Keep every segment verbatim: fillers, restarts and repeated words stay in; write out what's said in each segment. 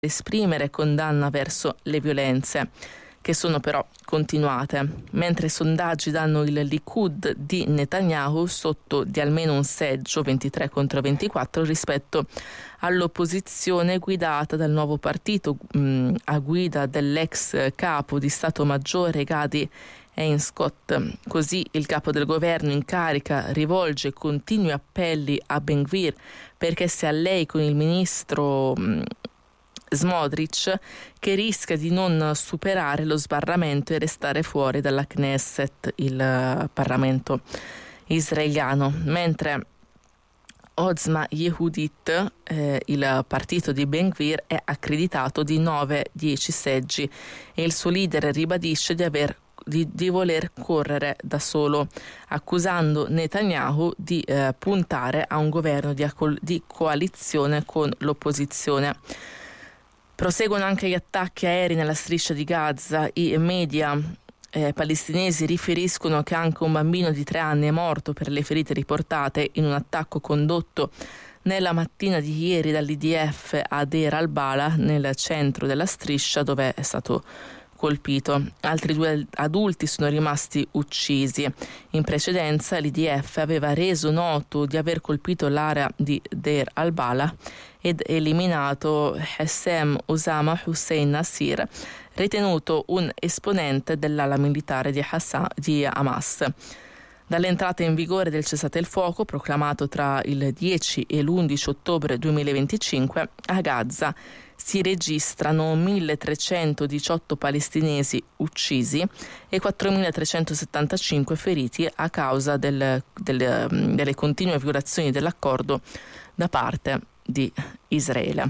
esprimere condanna verso le violenze, che sono però continuate, mentre i sondaggi danno il Likud di Netanyahu sotto di almeno un seggio, ventitré contro ventiquattro, rispetto all'opposizione guidata dal nuovo partito mh, a guida dell'ex capo di Stato Maggiore Gadi Eisenkot. Così il capo del governo in carica rivolge continui appelli a Ben Gvir perché si allei con il ministro mh, Smotrich, che rischia di non superare lo sbarramento e restare fuori dalla Knesset, il Parlamento israeliano, mentre Ozma Yehudit, eh, il partito di Ben Gvir, è accreditato di nove dieci seggi e il suo leader ribadisce di aver Di, di voler correre da solo, accusando Netanyahu di eh, puntare a un governo di, di coalizione con l'opposizione. Proseguono anche gli attacchi aerei nella striscia di Gaza. I media eh, palestinesi riferiscono che anche un bambino di tre anni è morto per le ferite riportate in un attacco condotto nella mattina di ieri dall'I D F a Deir al-Bala, nel centro della striscia, dove è stato colpito. Altri due adulti sono rimasti uccisi. In precedenza l'I D F aveva reso noto di aver colpito l'area di Deir al-Bala ed eliminato Hassem Osama Hussein Nasir, ritenuto un esponente dell'ala militare di, Hassan, di Hamas. Dall'entrata in vigore del cessate il fuoco, proclamato tra il dieci e l'undici ottobre duemilaventicinque, a Gaza si registrano milletrecentodiciotto palestinesi uccisi e quattromilatrecentosettantacinque feriti a causa del, del, delle continue violazioni dell'accordo da parte di Israele.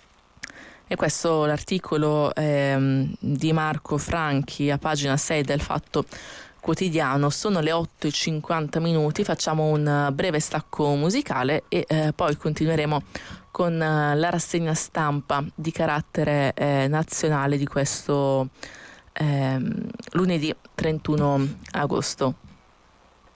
E questo l'articolo eh, di Marco Franchi a pagina sei del Fatto Quotidiano. Sono le otto e cinquanta minuti, facciamo un breve stacco musicale e eh, poi continueremo con uh, la rassegna stampa di carattere eh, nazionale di questo eh, lunedì trentuno agosto.